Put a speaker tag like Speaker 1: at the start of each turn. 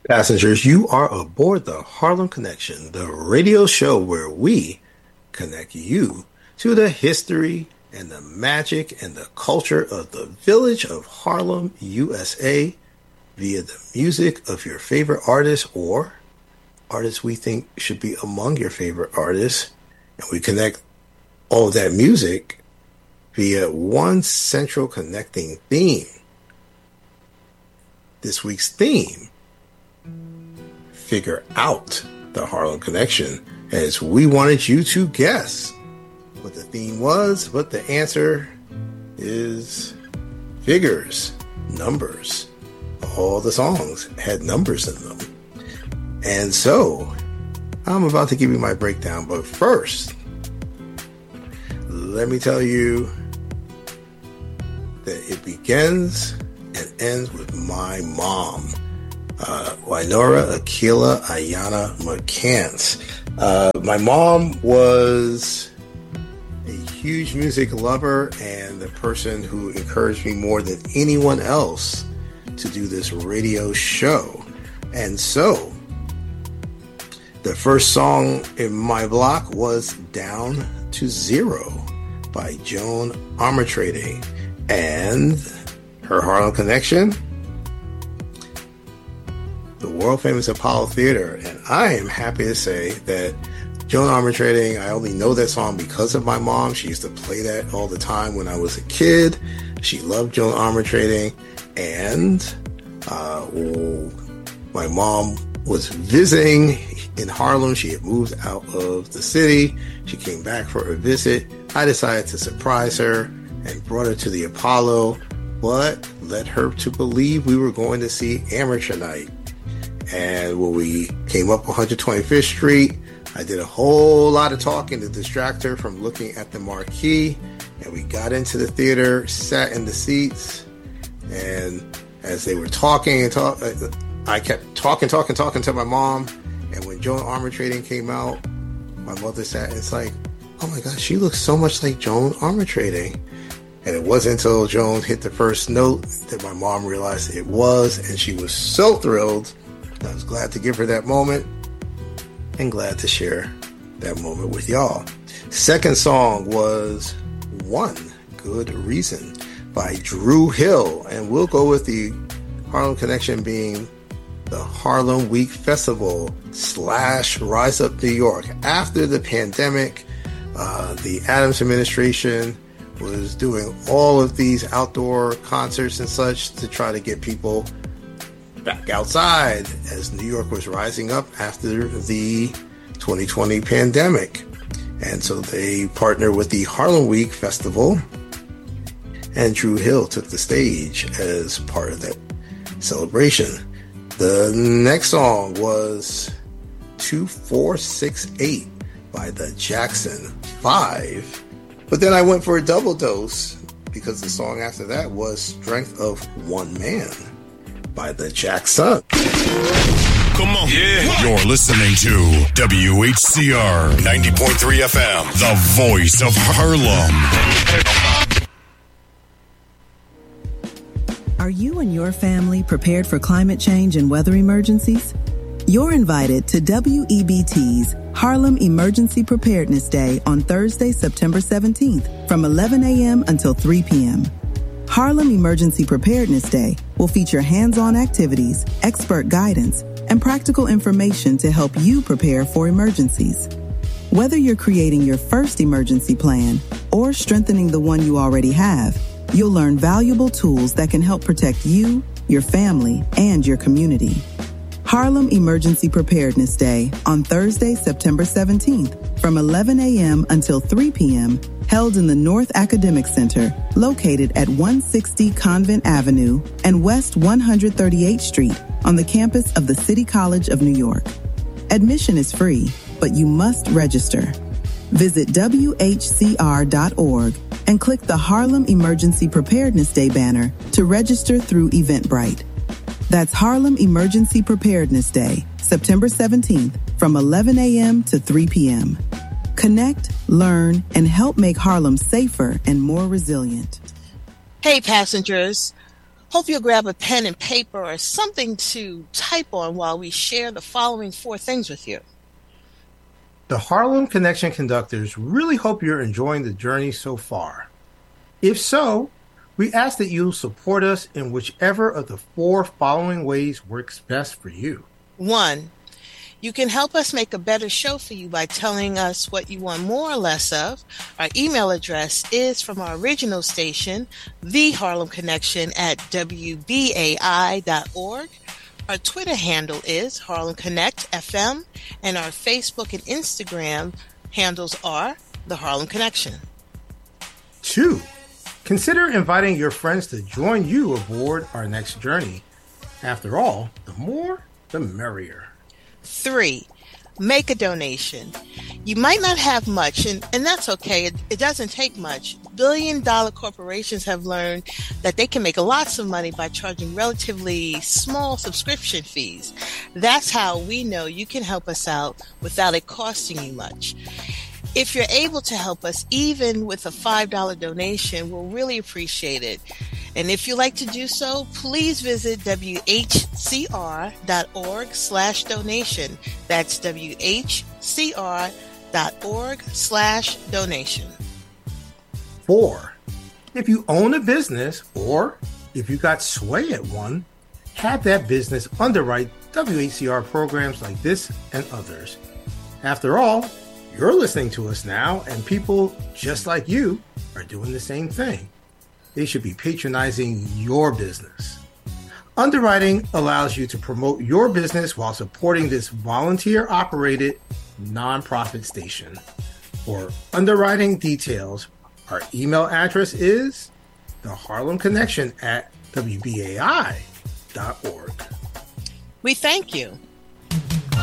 Speaker 1: Passengers, you are aboard the Harlem Connection, the radio show where we connect you to the history and the magic and the culture of the village of Harlem, USA, via the music of your favorite artists or artists we think should be among your favorite artists. And we connect all of that music via one central connecting theme. This week's theme: figure out the Harlem Connection, as we wanted you to guess what the theme was, but the answer is figures, numbers. All the songs had numbers in them. And so I'm about to give you my breakdown, but first, let me tell you that it begins and ends with my mom. Wynora Akila Ayana McCants. My mom was a huge music lover and the person who encouraged me more than anyone else to do this radio show. And so, the first song in my block was Down to Zero by Joan Armatrading. And her Harlem Connection, the world famous Apollo Theater. And I am happy to say that Joan Armatrading, I only know that song because of my mom. She used to play that all the time when I was a kid. She loved Joan Armatrading. And my mom was visiting in Harlem. She had moved out of the city. She came back for a visit. I decided to surprise her and brought her to the Apollo, but led her to believe we were going to see Amateur Night. And when we came up 125th Street, I did a whole lot of talking to distract her from looking at the marquee. And we got into the theater, sat in the seats, and as they were talking, I kept talking to my mom. And when Joan Armatrading came out, my mother sat and it's like, oh my gosh, she looks so much like Joan Armatrading. And it wasn't until Joan hit the first note that my mom realized it was, and she was so thrilled. I was glad to give her that moment and glad to share that moment with y'all. Second song was One Good Reason by Dru Hill. And we'll go with the Harlem Connection being the Harlem Week Festival / Rise Up New York. After the pandemic, the Adams administration was doing all of these outdoor concerts and such to try to get people back outside as New York was rising up after the 2020 pandemic. And so they partnered with the Harlem Week Festival, and Dru Hill took the stage as part of that celebration. The next song was 2468 by the Jackson 5. But then I went for a double dose because the song after that was Strength of One Man by the Jackson.
Speaker 2: Come on. Yeah. You're listening to WHCR 90.3 FM, the voice of Harlem.
Speaker 3: Are you and your family prepared for climate change and weather emergencies? You're invited to WEBT's Harlem Emergency Preparedness Day on Thursday, September 17th from 11 a.m. until 3 p.m. Harlem Emergency Preparedness Day will feature hands-on activities, expert guidance, and practical information to help you prepare for emergencies. Whether you're creating your first emergency plan or strengthening the one you already have, you'll learn valuable tools that can help protect you, your family, and your community. Harlem Emergency Preparedness Day on Thursday, September 17th from 11 a.m. until 3 p.m. held in the North Academic Center located at 160 Convent Avenue and West 138th Street on the campus of the City College of New York. Admission is free, but you must register. Visit WHCR.org and click the Harlem Emergency Preparedness Day banner to register through Eventbrite. That's Harlem Emergency Preparedness Day, September 17th from 11 a.m. to 3 p.m. Connect, learn, and help make Harlem safer and more resilient.
Speaker 4: Hey, passengers. Hope you'll grab a pen and paper or something to type on while we share the following 4 things with you.
Speaker 1: The Harlem Connection conductors really hope you're enjoying the journey so far. If so, we ask that you support us in whichever of the 4 following ways works best for you.
Speaker 4: 1. You can help us make a better show for you by telling us what you want more or less of. Our email address is from our original station, The Harlem Connection at WBAI.org. Our Twitter handle is Harlem Connect FM, and our Facebook and Instagram handles are The Harlem Connection.
Speaker 1: 2. Consider inviting your friends to join you aboard our next journey. After all, the more, the merrier.
Speaker 4: 3. Make a donation. You might not have much, and that's okay. It doesn't take much. Billion-dollar corporations have learned that they can make lots of money by charging relatively small subscription fees. That's how we know you can help us out without it costing you much. If you're able to help us, even with a $5 donation, we'll really appreciate it. And if you'd like to do so, please visit WHCR.org/donation. That's WHCR.org/donation.
Speaker 1: 4. If you own a business or if you got sway at one, have that business underwrite WHCR programs like this and others. After all, you're listening to us now, and people just like you are doing the same thing. They should be patronizing your business. Underwriting allows you to promote your business while supporting this volunteer-operated nonprofit station. For underwriting details, our email address is theharlemconnection@WBAI.org.
Speaker 4: We thank you.